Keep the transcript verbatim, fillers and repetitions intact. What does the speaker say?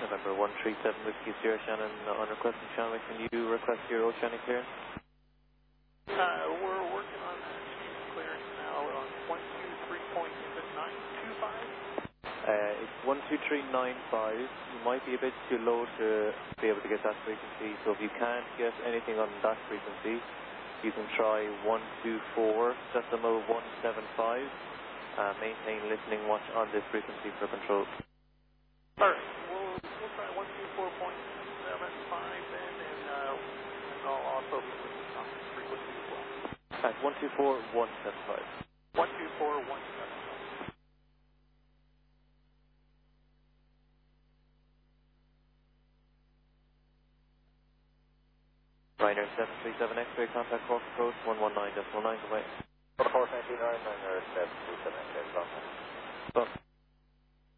November one three seven Whiskey Sierra Shannon uh, on requesting Shannon. Can you request your oceanic clearance? Uh, we're working on that clearance now on one two three point nine two five. Uh, it's one two three nine five. You might be a bit too low to be able to get that frequency, so if you can't get anything on that frequency, you can try one two four decimal one seven five. Uh, maintain listening watch on this frequency for control. Alright, we'll, we'll try one two four point seven five then, and uh, I'll also be listening on this frequency as well. At one two four one seven five. one two four one seven five. Ryanair seven three seven X-ray, contact Cork approach one one nine decimal nine, away. four nineteen nine, nine seven three seven X-ray, contact. Stop.